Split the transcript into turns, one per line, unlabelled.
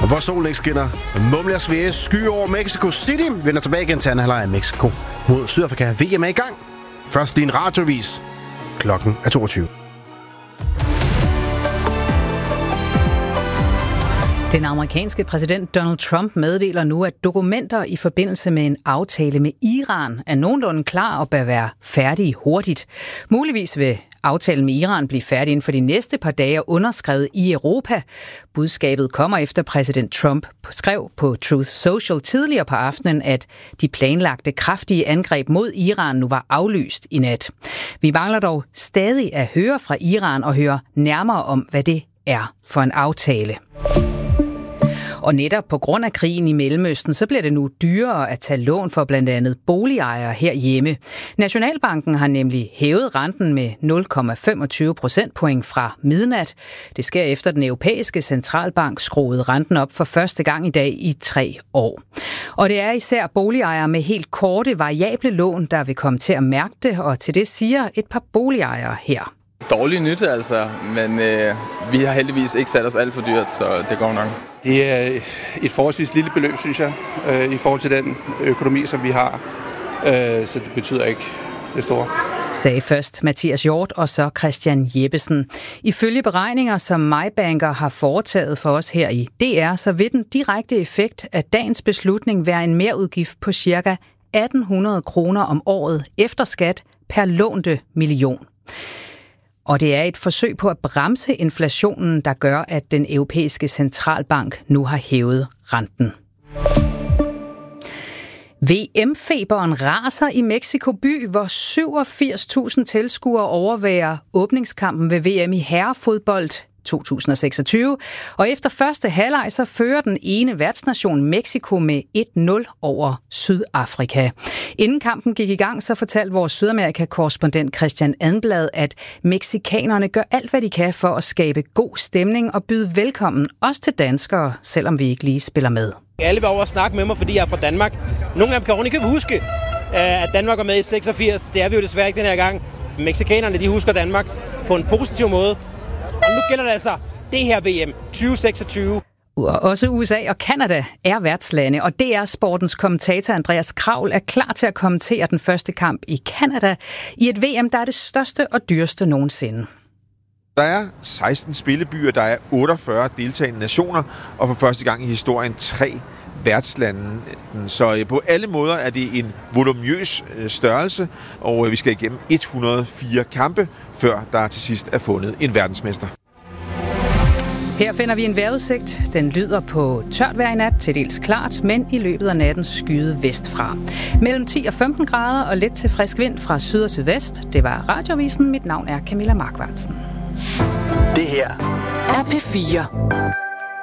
Hvor solen ikke skinner, mumler svære skyer over Mexico City, vender tilbage igen til anden halvleg af Mexico mod Sydafrika. VM er i gang. Først lige en radiovis. Klokken er 22.
Den amerikanske præsident Donald Trump meddeler nu, at dokumenter i forbindelse med en aftale med Iran er nogenlunde klar og bør være færdige hurtigt. Muligvis vil aftalen med Iran blive færdig inden for de næste par dage og underskrevet i Europa. Budskabet kommer efter præsident Trump skrev på Truth Social tidligere på aftenen, at de planlagte kraftige angreb mod Iran nu var aflyst i nat. Vi mangler dog stadig at høre fra Iran og høre nærmere om, hvad det er for en aftale. Og netop på grund af krigen i Mellemøsten, så bliver det nu dyrere at tage lån for blandt andet boligejere herhjemme. Nationalbanken har nemlig hævet renten med 0,25 procentpoint fra midnat. Det sker efter den europæiske centralbank skruede renten op for første gang i dag i 3 år. Og det er især boligejere med helt korte, variable lån, der vil komme til at mærke det, og til det siger et par boligejere her.
Dårlig nyt altså, men vi har heldigvis ikke sat os alt for dyrt, så det går nok.
Det er et forholdsvis lille beløb, synes jeg, i forhold til den økonomi, som vi har. Så det betyder ikke det store.
Sagde først Mathias Hjort og så Christian Jeppesen. Ifølge beregninger, som MyBanker har foretaget for os her i DR, så vil den direkte effekt af dagens beslutning være en merudgift på ca. 1.800 kroner om året efter skat per lånte million. Og det er et forsøg på at bremse inflationen, der gør, at den europæiske centralbank nu har hævet renten. VM-feberen raser i Mexico by, hvor 87.000 tilskuere overværer åbningskampen ved VM i herrefodbold 2026. Og efter første halvleg så fører den ene værtsnation Mexico med 1-0 over Sydafrika. Inden kampen gik i gang, så fortalte vores Sydamerika-korrespondent Christian Anblad, at mexikanerne gør alt, hvad de kan for at skabe god stemning og byde velkommen også til danskere, selvom vi ikke lige spiller med.
Alle var over at snakke med mig, fordi jeg er fra Danmark. Nogle af dem kan ordentligt huske, at Danmark var med i 86. Det er vi jo desværre ikke den her gang. Mexikanerne, de husker Danmark på en positiv måde. Og nu gælder det altså det her VM 2026.
Også USA og Canada er værtslande, og DR Sportens kommentator Andreas Kravl er klar til at kommentere den første kamp i Canada i et VM, der er det største og dyreste nogensinde.
Der er 16 spillebyer, der er 48 deltagende nationer, og for første gang i historien 3 værtslande. Så på alle måder er det en voluminøs størrelse, og vi skal igennem 104 kampe, før der til sidst er fundet en verdensmester.
Her finder vi en vejrudsigt. Den lyder på tørt vejr i nat, til dels klart, men i løbet af natten skyde vestfra. Mellem 10 og 15 grader og let til frisk vind fra syd og sydvest. Det var Radiovisen. Mit navn er Camilla Markvartsen.
Det her er P4.